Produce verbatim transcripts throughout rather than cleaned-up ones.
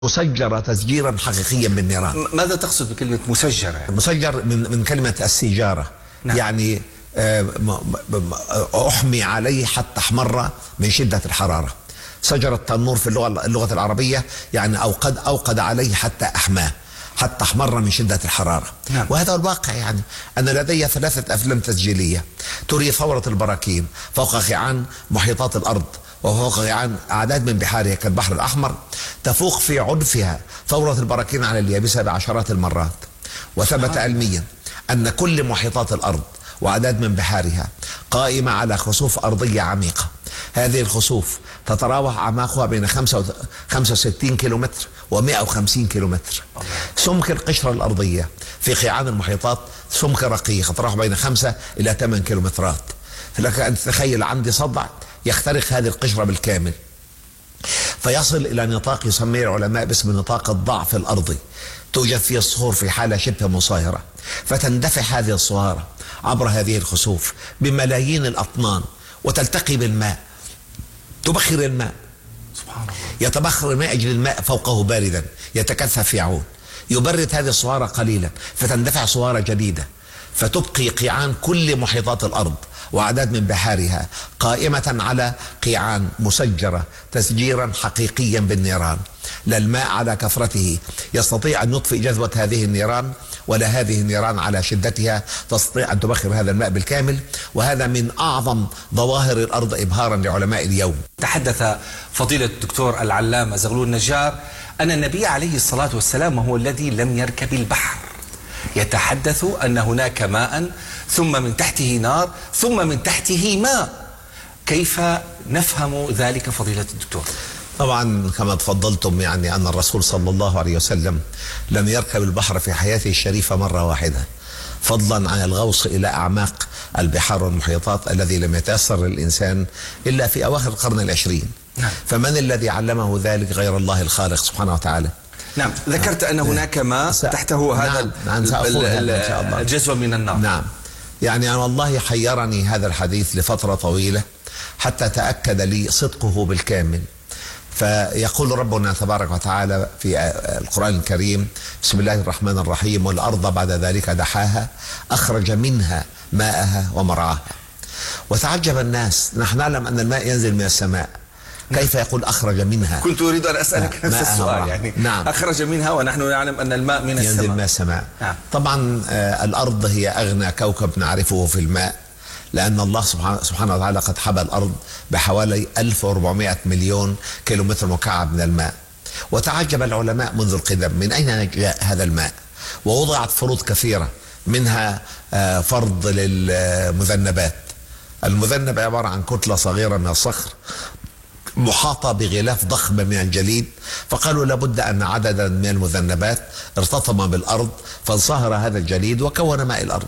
مسجرة تسجيرا حقيقيا بالنيران. ماذا تقصد بكلمة مسجرة؟ مسجر من من كلمة السجارة. نعم. يعني أحمي عليه حتى احمر من شدة الحرارة. سجر التنور في اللغة اللغة العربية يعني أوقد أوقد عليه حتى أحماه، حتى احمر من شدة الحرارة. نعم. وهذا الواقع. يعني أنا لدي ثلاثة أفلام تسجيلية تري ثورة البراكين فوق قيعان محيطات الأرض وفوق قيعان أعداد من بحارها كالبحر الأحمر، تفوق في عنفها ثورة البراكين على اليابسة بعشرات المرات. وثبت علميا أن كل محيطات الأرض وأعداد من بحارها قائمة على خسوف أرضية عميقة. هذه الخسوف تتراوح أعماقها بين خمسة وستين كيلومتر ومئة وخمسين كيلومتر. سمك القشرة الأرضية في قيعان المحيطات سمك رقيق يتراوح بين خمسة إلى ثمان كيلومترات. فلك أن تتخيل عندي صدع يخترق هذه القشرة بالكامل، فيصل إلى نطاق يسميه العلماء باسم نطاق الضعف الأرضي. توجد فيه الصخور في حالة شبه مصاهرة، فتندفع هذه الصهارة عبر هذه الخسوف بملايين الأطنان وتلتقي بالماء، تبخر الماء. سبحان الله. يتبخر الماء أجل الماء فوقه باردا يتكثف يعود، يبرد هذه الصهارة قليلا فتندفع صهارة جديدة، فتبقي قيعان كل محيطات الأرض وأعداد من بحارها قائمة على قيعان مسجرة تسجيرا حقيقيا بالنيران. لا الماء على كثرته يستطيع أن يطفئ جذوة هذه النيران، ولا هذه النيران على شدتها تستطيع أن تبخر هذا الماء بالكامل. وهذا من أعظم ظواهر الأرض إبهارا لعلماء اليوم. تحدث فضيلة الدكتور العلامة زغلول نجار أن النبي عليه الصلاة والسلام هو الذي لم يركب البحر، يتحدث أن هناك ماء ثم من تحته نار ثم من تحته ماء. كيف نفهم ذلك فضيلة الدكتور؟ طبعا كما تفضلتم يعني أن الرسول صلى الله عليه وسلم لم يركب البحر في حياته الشريفة مرة واحدة، فضلا عن الغوص إلى أعماق البحار والمحيطات الذي لم يتيسر للإنسان إلا في أواخر القرن العشرين. نعم. فمن الذي علمه ذلك غير الله الخالق سبحانه وتعالى؟ نعم. ذكرت أن هناك ماء تحته هذا نعم. نعم. الجزوة من النار. نعم. يعني أنا والله حيرني هذا الحديث لفترة طويلة حتى تأكد لي صدقه بالكامل. فيقول ربنا تبارك وتعالى في القرآن الكريم: بسم الله الرحمن الرحيم، والأرض بعد ذلك دحاها أخرج منها ماءها ومرعاها. وتعجب الناس، نحن نعلم أن الماء ينزل من السماء، كيف يقول أخرج منها؟ كنت أريد أن أسألك نفس السؤال. يعني نعم. أخرج منها ونحن نعلم أن الماء من السماء، ينزل من السماء. نعم. طبعا آه الأرض هي أغنى كوكب نعرفه في الماء، لأن الله سبحانه, سبحانه وتعالى قد حبى الأرض بحوالي ألف وأربعمائة مليون كيلومتر مكعب من الماء. وتعجب العلماء منذ القدم من أين جاء هذا الماء، ووضعت فروض كثيرة، منها آه فرض للمذنبات. المذنب عبارة عن كتلة صغيرة من الصخر محاطة بغلاف ضخم من الجليد، فقالوا لابد أن عددا من المذنبات ارتطم بالأرض فانصهر هذا الجليد وكون ماء الأرض.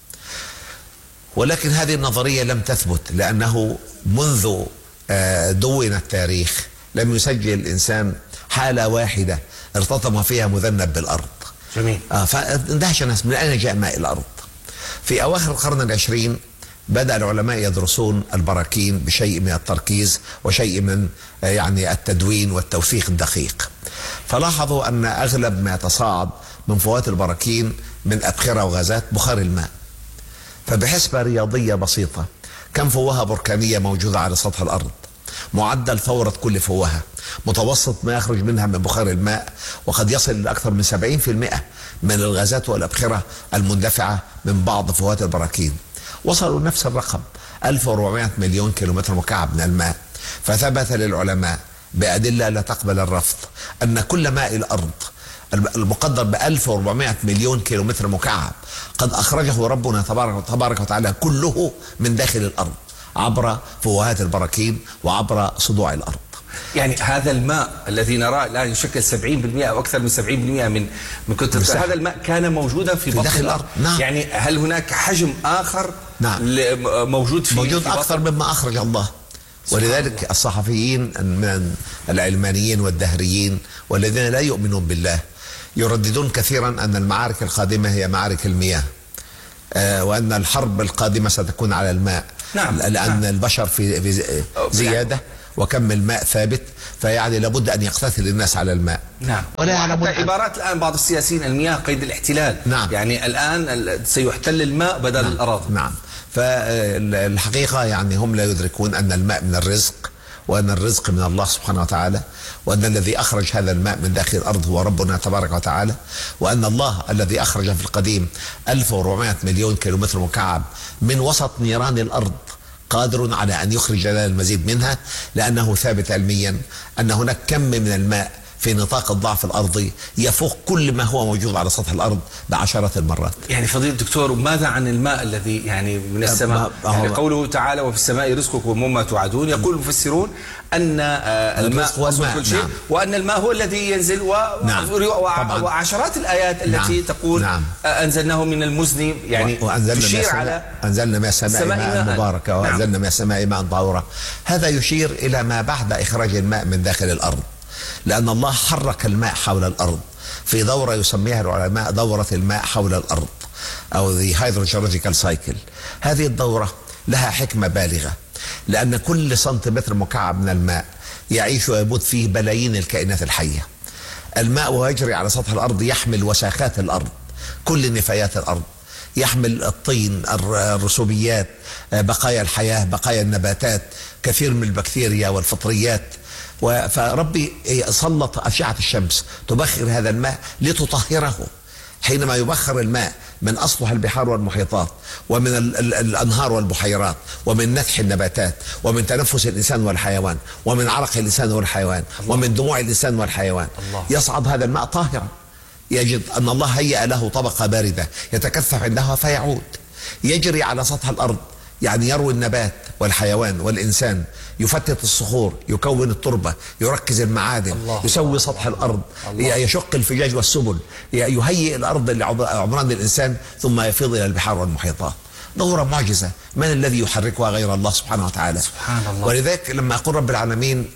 ولكن هذه النظرية لم تثبت، لأنه منذ دون التاريخ لم يسجل الإنسان حالة واحدة ارتطم فيها مذنب بالأرض. جميل. فاندهش الناس من أين جاء ماء الأرض. في أواخر القرن العشرين بدأ العلماء يدرسون البراكين بشيء من التركيز وشيء من يعني التدوين والتوثيق الدقيق، فلاحظوا أن أغلب ما يتصاعد من فوات البراكين من أبخرة وغازات بخار الماء. فبحسبة رياضية بسيطة، كم فوهة بركانية موجودة على سطح الأرض، معدل ثورة كل فوهة، متوسط ما يخرج منها من بخار الماء، وقد يصل لأكثر من سبعين بالمئة من الغازات والأبخرة المندفعة من بعض فوهات البراكين. وصلوا نفس الرقم ألف وأربعمائة مليون كيلومتر مكعب من الماء. فثبت للعلماء بأدلة لا تقبل الرفض أن كل ماء الأرض المقدر ب ألف وأربعمائة مليون كيلومتر مكعب قد أخرجه ربنا تبارك وتعالى كله من داخل الأرض عبر فوهات البراكين وعبر صدوع الأرض. يعني هذا الماء الذي نراه الآن يشكل سبعين بالمئة أو أكثر من سبعين بالمئة من من كتلة، هذا الماء كان موجودا في, في داخل الأرض. نعم. يعني هل هناك حجم آخر نعم. موجود في موجود في أكثر مما أخرج الله. ولذلك الله. الصحفيين من العلمانيين والدهريين والذين لا يؤمنون بالله يرددون كثيرا أن المعارك القادمة هي معارك المياه، آه وأن الحرب القادمة ستكون على الماء. نعم. لأن نعم. البشر في, في زيادة وكم الماء ثابت، فيعني لابد أن يقتتل الناس على الماء. نعم. ولا يعلمون حتى عبارات الآن بعض السياسيين المياه قيد الاحتلال. نعم. يعني الآن سيحتل الماء بدل نعم. الأراضي. نعم. فالحقيقة يعني هم لا يدركون أن الماء من الرزق، وأن الرزق من الله سبحانه وتعالى، وأن الذي أخرج هذا الماء من داخل الأرض هو ربنا تبارك وتعالى، وأن الله الذي أخرج في القديم ألف وأربعمائة مليون كيلومتر مكعب من وسط نيران الأرض قادر على أن يخرج لنا المزيد منها، لأنه ثابت علميا أن هناك كم من الماء في نطاق الضعف الأرضي يفوق كل ما هو موجود على سطح الأرض بعشرات المرات. يعني فضيلة الدكتور، ماذا عن الماء الذي يعني من السماء؟ يعني قوله تعالى وفي السماء رزقكم وما توعدون، يقول المفسرون أن الماء هو كل شيء. نعم. وأن الماء هو الذي ينزل و... نعم. وعشرات الآيات التي نعم. تقول نعم. أنزلناه من المزن، يعني تشير على أنزلنا من السماء ماء مباركة وأنزلنا نعم. من السماء ماء طهورا. هذا يشير إلى ما بعد إخراج الماء من داخل الأرض، لأن الله حرك الماء حول الأرض في دورة يسميها العلماء دورة الماء حول الأرض أو the hydrogeological cycle. هذه الدورة لها حكمة بالغة، لأن كل سنتيمتر مكعب من الماء يعيش ويموت فيه بلايين الكائنات الحية. الماء وهو يجري على سطح الأرض يحمل وساخات الأرض، كل نفايات الأرض، يحمل الطين، الرسوبيات، بقايا الحياة، بقايا النباتات، كثير من البكتيريا والفطريات. فربي سلط أشعة الشمس تبخر هذا الماء لتطهره. حينما يبخر الماء من أسطح البحار والمحيطات ومن ال ال الأنهار والبحيرات ومن نتح النباتات ومن تنفس الإنسان والحيوان ومن عرق الإنسان والحيوان الله. ومن دموع الإنسان والحيوان الله. يصعد هذا الماء طاهرا، يجد أن الله هيأ له طبقة باردة يتكثف عندها فيعود يجري على سطح الأرض، يعني يروي النبات والحيوان والإنسان، يفتت الصخور، يكون التربة، يركز المعادن، الله يسوي الله سطح الأرض، الله يشق الفجاج والسبل، يهيئ الأرض لعمران الإنسان، ثم يفيض إلى البحار والمحيطات. دورة معجزة، من الذي يحركها غير الله سبحانه وتعالى؟ سبحان الله. ولذلك لما أقول رب العالمين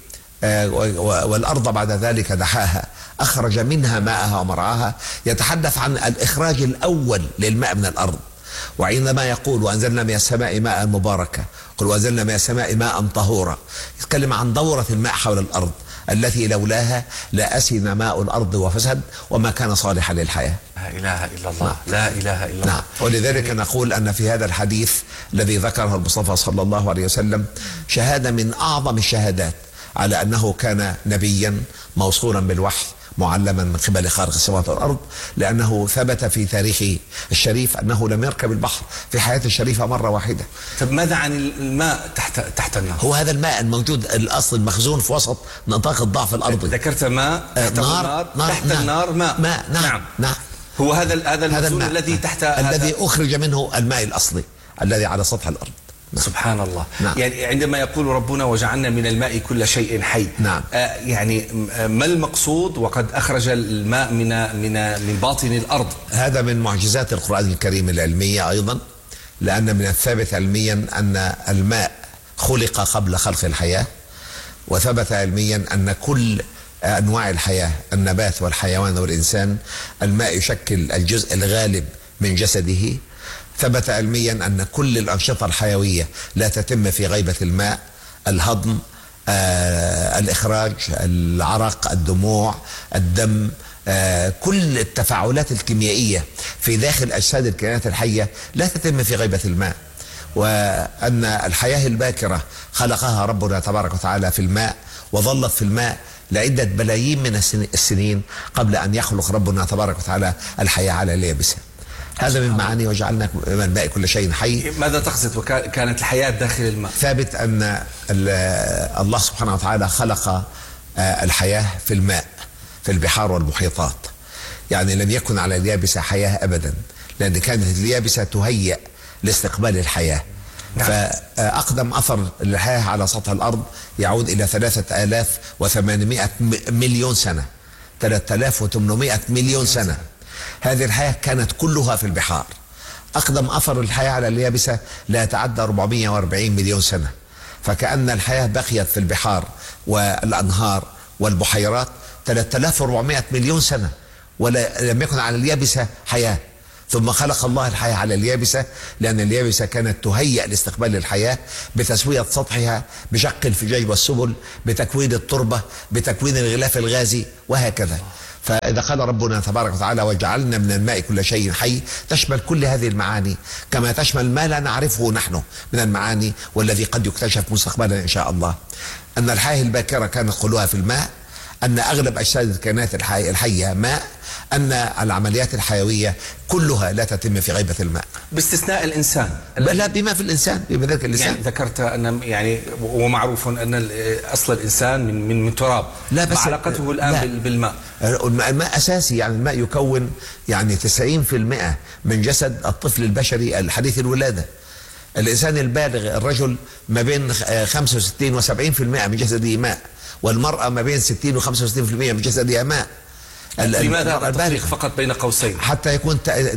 والأرض بعد ذلك دحاها أخرج منها ماءها ومرعاها، يتحدث عن الإخراج الأول للماء من الأرض. وعندما يقول وأنزلنا من السماء ماء مباركة، قل وأنزلنا من السماء ماء طهورا، يتكلم عن دورة الماء حول الأرض التي لولاها لأسن ماء الأرض وفسد وما كان صالحا للحياة. لا إله إلا الله. نعم. لا إله إلا الله. نعم. ولذلك نقول أن في هذا الحديث الذي ذكره المصطفى صلى الله عليه وسلم شهادة من أعظم الشهادات على أنه كان نبيا موصولا بالوحي معلما من قبل خالق السماوات والأرض، لأنه ثبت في تاريخه الشريف أنه لم يركب البحر في حياته الشريفة مرة واحدة. طب ماذا عن الماء تحت تحت النار؟ هو هذا الماء الموجود الأصل المخزون في وسط نطاق الضعف الأرضي. ذكرت ماء تحت نار النار، نار تحت نار النار ماء ماء نعم نعم, نعم. هو هذا هذا المخزون الذي تحت الذي أخرج منه الماء الأصلي الذي على سطح الأرض. نعم. سبحان الله. نعم. يعني عندما يقول ربنا وجعلنا من الماء كل شيء حي، نعم. آه يعني ما المقصود وقد أخرج الماء من من من باطن الأرض؟ هذا من معجزات القرآن الكريم العلمية أيضا، لأن من الثابت علميا أن الماء خلق قبل خلق الحياة، وثبت علميا أن كل أنواع الحياة النبات والحيوان والإنسان الماء يشكل الجزء الغالب من جسده. ثبت علميا أن كل الأنشطة الحيوية لا تتم في غيبة الماء، الهضم، آه، الإخراج، العرق، الدموع، الدم، آه، كل التفاعلات الكيميائية في داخل أجساد الكائنات الحية لا تتم في غيبة الماء. وأن الحياة الباكرة خلقها ربنا تبارك وتعالى في الماء، وظلت في الماء لعدة بلايين من السنين قبل أن يخلق ربنا تبارك وتعالى الحياة على اليابسة. هذا من معاني وجعلنا من الماء كل شيء حي. ماذا تقصد وكانت الحياة داخل الماء؟ ثابت أن الله سبحانه وتعالى خلق الحياة في الماء في البحار والمحيطات، يعني لم يكن على اليابسة حياة أبدا، لأن كانت اليابسة تهيأ لاستقبال الحياة. نعم. فأقدم أثر الحياة على سطح الأرض يعود إلى ثلاثة آلاف وثمانمائة مليون سنة، ثلاثة آلاف وثمانمائة مليون سنة. هذه الحياة كانت كلها في البحار. أقدم أثر الحياة على اليابسة لا يتعدى أربعمائة وأربعين مليون سنة، فكأن الحياة بقيت في البحار والأنهار والبحيرات ثلاثة آلاف وأربعمائة مليون سنة ولم يكن على اليابسة حياة. ثم خلق الله الحياة على اليابسة، لأن اليابسة كانت تهيأ لاستقبال الحياة بتسوية سطحها، بشق الفجاج والسبل، بتكوين التربة، بتكوين الغلاف الغازي، وهكذا. فإذا قال ربنا تبارك وتعالى وجعلنا من الماء كل شيء حي، تشمل كل هذه المعاني كما تشمل ما لا نعرفه نحن من المعاني والذي قد يكتشف مستقبلا إن شاء الله. أن الحياة الباكرة كانت خلوها في الماء، أن أغلب أجساد الكائنات الحي الحية ماء، أن العمليات الحيوية كلها لا تتم في غيبة الماء باستثناء الإنسان. لا، بما في الإنسان، بما ذلك الإنسان. يعني ذكرت أن يعني ومعروف أن أصل الإنسان من من من تراب، لا بس علاقته الآن لا. بالماء. الماء أساسي، يعني الماء يكون يعني تسعين بالمئة من جسد الطفل البشري الحديث الولادة. الإنسان البالغ الرجل ما بين خمسة وستين وسبعين بالمئة من جسده ماء، والمرأة ما بين ستين وخمسة وستين بالمئة من جسدها ماء. لماذا التفريق فقط بين قوسين؟ حتى يكون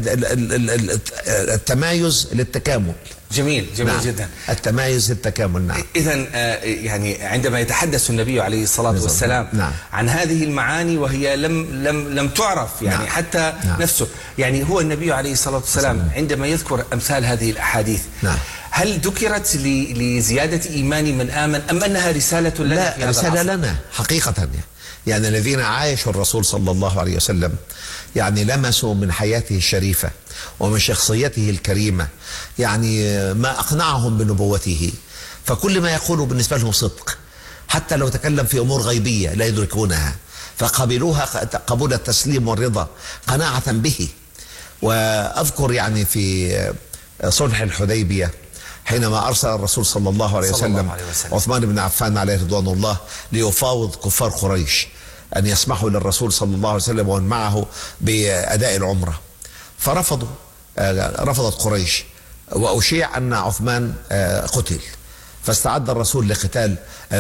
التمايز للتكامل. جميل جميل نعم. جدا التمايز للتكامل. نعم. إذا يعني عندما يتحدث النبي عليه الصلاة والسلام نعم. عن هذه المعاني وهي لم لم لم تعرف يعني نعم. حتى نعم. نفسه، يعني هو النبي عليه الصلاة والسلام عندما يذكر أمثال هذه الأحاديث نعم. هل ذكرت لزيادة إيمان من آمن أم أنها رسالة لنا؟ لا، رسالة لنا حقيقة. يعني الذين عايشوا الرسول صلى الله عليه وسلم يعني لمسوا من حياته الشريفة ومن شخصيته الكريمة يعني ما أقنعهم بنبوته، فكل ما يقوله بالنسبة لهم صدق، حتى لو تكلم في أمور غيبية لا يدركونها فقبلوها قبول التسليم والرضا قناعة به. وأذكر يعني في صلح الحديبية حينما أرسل الرسول صلى الله عليه وسلم, الله عليه وسلم عثمان بن عفان عليه رضوان الله ليفاوض كفار قريش أن يسمحوا للرسول صلى الله عليه وسلم ومن معه بأداء العمرة، فرفضوا رفضت قريش، وأشيع أن عثمان قتل، فاستعد الرسول لقتال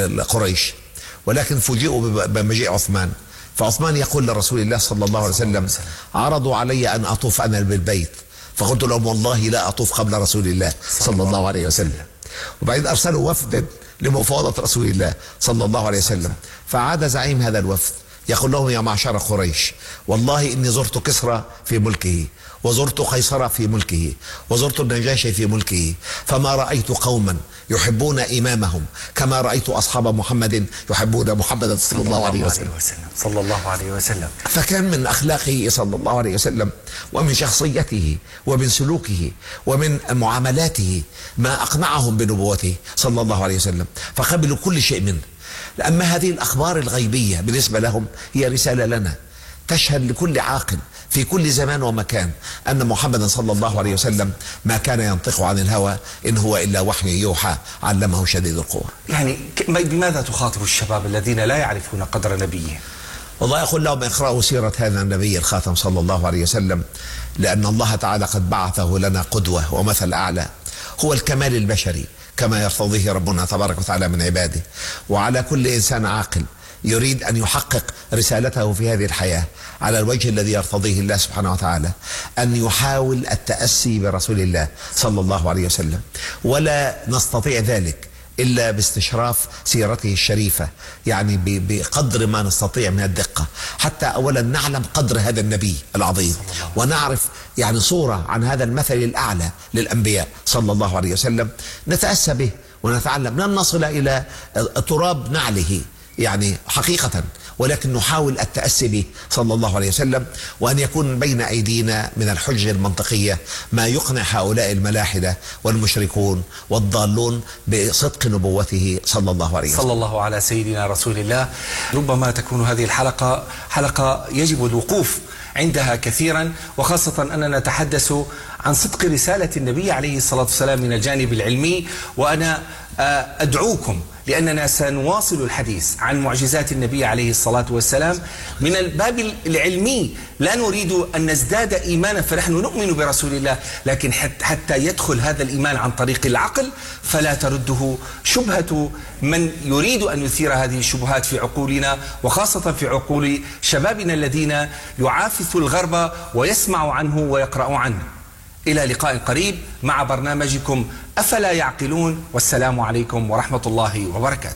قريش، ولكن فوجئوا بمجيء عثمان. فعثمان يقول لرسول الله صلى الله عليه وسلم عرضوا علي أن أطوف أنا بالبيت، فقلت لهم والله لا أطوف قبل رسول الله صلى الله عليه وسلم. وبعدين أرسلوا وفدا لمفاوضة رسول الله صلى الله عليه وسلم، فعاد زعيم هذا الوفد يقول لهم يا معشر قريش والله إني زرت كسرى في ملكه وزرت قيصر في ملكه وزرت النجاشي في ملكه، فما رأيت قوما يحبون إمامهم كما رأيت أصحاب محمد يحبون محمدا صلى الله عليه وسلم صلى الله عليه وسلم. فكان من أخلاقه صلى الله عليه وسلم ومن شخصيته ومن سلوكه ومن معاملاته ما أقنعهم بنبوته صلى الله عليه وسلم، فقبلوا كل شيء منه. أما هذه الأخبار الغيبية بالنسبة لهم هي رسالة لنا تشهد لكل عاقل في كل زمان ومكان أن محمدا صلى الله عليه وسلم ما كان ينطق عن الهوى إن هو إلا وحي يوحى علمه شديد القوى. يعني بماذا تخاطب الشباب الذين لا يعرفون قدر نبيه؟ والله يقول لهم اقرأوا سيرة هذا النبي الخاتم صلى الله عليه وسلم، لأن الله تعالى قد بعثه لنا قدوة ومثل أعلى، هو الكمال البشري كما يرتضيه ربنا تبارك وتعالى من عباده. وعلى كل إنسان عاقل يريد أن يحقق رسالته في هذه الحياة على الوجه الذي يرتضيه الله سبحانه وتعالى أن يحاول التأسي برسول الله صلى الله عليه وسلم، ولا نستطيع ذلك إلا باستشراف سيرته الشريفة، يعني بقدر ما نستطيع من الدقة، حتى أولا نعلم قدر هذا النبي العظيم ونعرف يعني صورة عن هذا المثل الأعلى للأنبياء صلى الله عليه وسلم، نتأسى به ونتعلم، لن نصل إلى تراب نعله يعني حقيقة، ولكن نحاول التأسي به صلى الله عليه وسلم، وأن يكون بين أيدينا من الحجة المنطقية ما يقنع هؤلاء الملاحدة والمشركون والضالون بصدق نبوته صلى الله عليه وسلم. صلى الله على سيدنا رسول الله. ربما تكون هذه الحلقة حلقة يجب الوقوف عندها كثيرا، وخاصة أننا نتحدث عن صدق رسالة النبي عليه الصلاة والسلام من الجانب العلمي، وأنا أدعوكم لأننا سنواصل الحديث عن معجزات النبي عليه الصلاة والسلام من الباب العلمي، لا نريد أن نزداد إيمانا فنحن نؤمن برسول الله، لكن حتى يدخل هذا الإيمان عن طريق العقل فلا ترده شبهة من يريد أن يثير هذه الشبهات في عقولنا، وخاصة في عقول شبابنا الذين يعافث الغرب ويسمع عنه ويقرأ عنه. إلى لقاء قريب مع برنامجكم أفلا يعقلون، والسلام عليكم ورحمة الله وبركاته.